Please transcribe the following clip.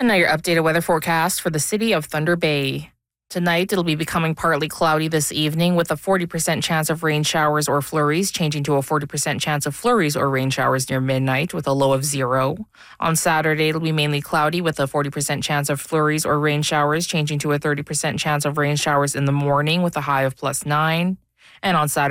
And now your updated weather forecast for the city of Thunder Bay. Tonight, it'll be becoming partly cloudy this evening with a 40% chance of rain showers or flurries, changing to a 40% chance of flurries or rain showers near midnight with a low of 0. On Saturday, it'll be mainly cloudy with a 40% chance of flurries or rain showers, changing to a 30% chance of rain showers in the morning with a high of +9. And on Saturday,